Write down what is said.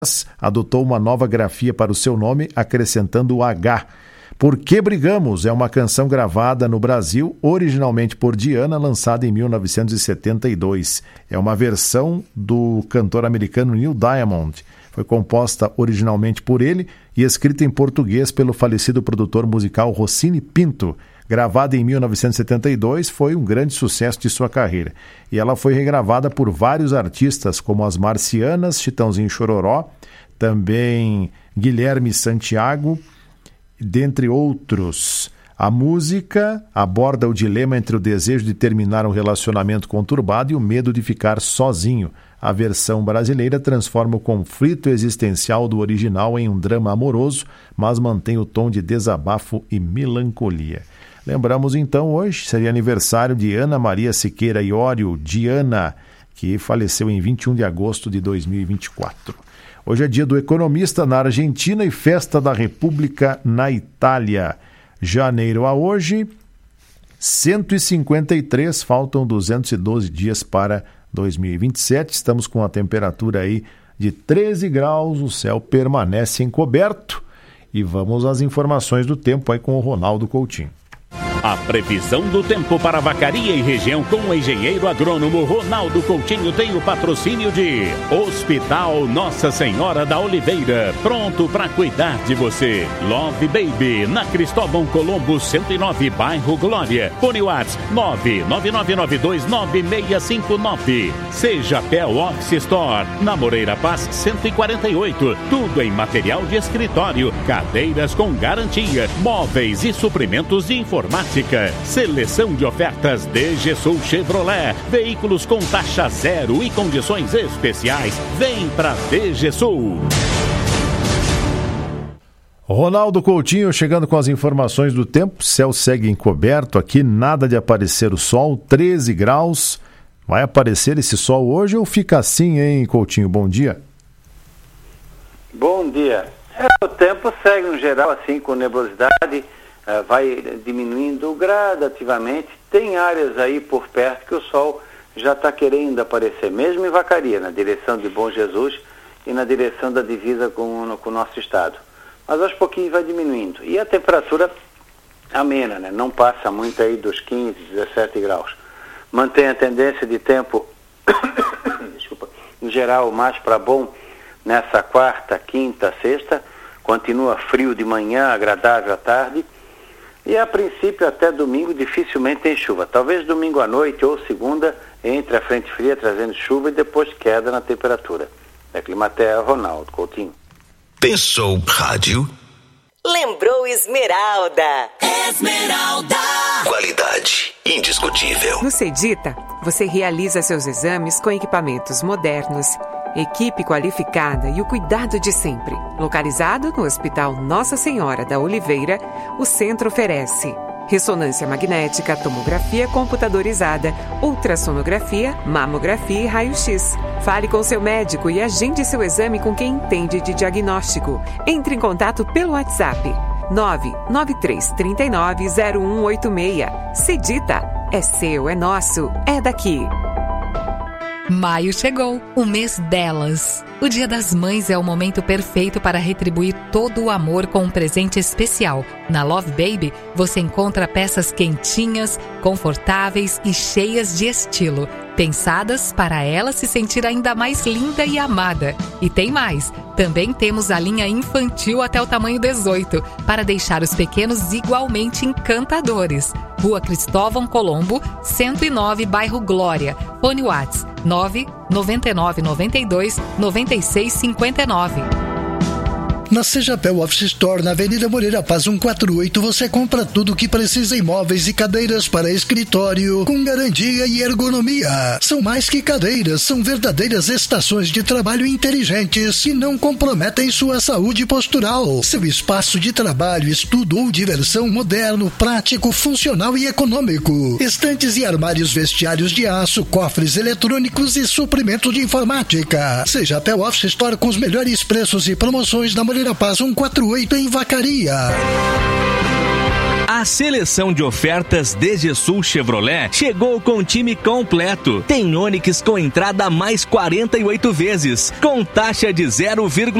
adotou uma nova grafia para o seu nome, acrescentando o H. Por Que Brigamos é uma canção gravada no Brasil, originalmente por Diana, lançada em 1972. É uma versão do cantor americano Neil Diamond. Foi composta originalmente por ele e escrita em português pelo falecido produtor musical Rossini Pinto. Gravada em 1972, foi um grande sucesso de sua carreira. E ela foi regravada por vários artistas, como as Marcianas, Chitãozinho e Chororó, também Guilherme Santiago, dentre outros. A música aborda o dilema entre o desejo de terminar um relacionamento conturbado e o medo de ficar sozinho. A versão brasileira transforma o conflito existencial do original em um drama amoroso, mas mantém o tom de desabafo e melancolia. Lembramos então, hoje seria aniversário de Ana Maria Siqueira Iorio, Diana, que faleceu em 21 de agosto de 2024. Hoje é dia do economista na Argentina e festa da República na Itália. Janeiro a hoje, 153, faltam 212 dias para 2027. Estamos com a temperatura aí de 13 graus, o céu permanece encoberto. E vamos às informações do tempo aí com o Ronaldo Coutinho. A previsão do tempo para Vacaria e região com o engenheiro agrônomo Ronaldo Coutinho tem o patrocínio de Hospital Nossa Senhora da Oliveira, pronto para cuidar de você. Love Baby, na Cristóvão Colombo 109, bairro Glória. Fone WhatsApp 999929659. Seja Pel Office Store, na Moreira Paz 148. Tudo em material de escritório, cadeiras com garantia, móveis e suprimentos de informática. Seleção de ofertas DG Sul Chevrolet. Veículos com taxa zero e condições especiais. Vem pra DG Sul. Ronaldo Coutinho chegando com as informações do tempo. Céu segue encoberto aqui, nada de aparecer o sol, 13 graus. Vai aparecer esse sol hoje ou fica assim, hein, Coutinho? Bom dia. Bom dia. O tempo segue no geral assim, com nebulosidade. Vai diminuindo gradativamente. Tem áreas aí por perto que o sol já está querendo aparecer, mesmo em Vacaria, na direção de Bom Jesus e na direção da divisa com o nosso estado. Mas aos pouquinhos vai diminuindo. E a temperatura amena, né? Não passa muito aí dos 15, 17 graus. Mantém a tendência de tempo, desculpa, em geral, mais para bom nessa quarta, quinta, sexta. Continua frio de manhã, agradável à tarde. E a princípio até domingo dificilmente tem chuva. Talvez domingo à noite ou segunda entre a frente fria trazendo chuva e depois queda na temperatura. Da Climaterra, Ronaldo Coutinho. Pensou rádio? Lembrou Esmeralda. Esmeralda. Qualidade indiscutível. No Cedita, você realiza seus exames com equipamentos modernos, equipe qualificada e o cuidado de sempre. Localizado no Hospital Nossa Senhora da Oliveira, o centro oferece ressonância magnética, tomografia computadorizada, ultrassonografia, mamografia e raio-x. Fale com seu médico e agende seu exame com quem entende de diagnóstico. Entre em contato pelo WhatsApp 993390186. Cedita, é seu, é nosso, é daqui. Maio chegou, o mês delas. O Dia das Mães é o momento perfeito para retribuir todo o amor com um presente especial. Na Love Baby, você encontra peças quentinhas, confortáveis e cheias de estilo, pensadas para ela se sentir ainda mais linda e amada. E tem mais, também temos a linha infantil até o tamanho 18, para deixar os pequenos igualmente encantadores. Rua Cristóvão Colombo, 109, bairro Glória. Fone WhatsApp 999929659. Na Sejapel Office Store, na Avenida Moreira Paz 148, você compra tudo o que precisa em móveis e cadeiras para escritório, com garantia e ergonomia. São mais que cadeiras, são verdadeiras estações de trabalho inteligentes que não comprometem sua saúde postural. Seu espaço de trabalho, estudo ou diversão moderno, prático, funcional e econômico. Estantes e armários vestiários de aço, cofres eletrônicos e suprimento de informática. Sejapel Office Store com os melhores preços e promoções na Moreira Paz 148 em Vacaria. A seleção de ofertas DGSul Chevrolet chegou com o time completo. Tem Onix com entrada mais 48 vezes, com taxa de 0,0